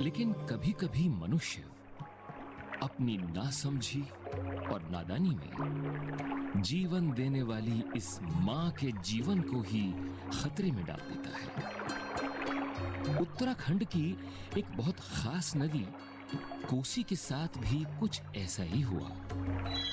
लेकिन कभी-कभी मनुष्य अपनी नासमझी और नादानी में जीवन देने वाली इस मां के जीवन को ही खतरे में डाल देता है। उत्तराखंड की एक बहुत खास नदी कोसी के साथ भी कुछ ऐसा ही हुआ।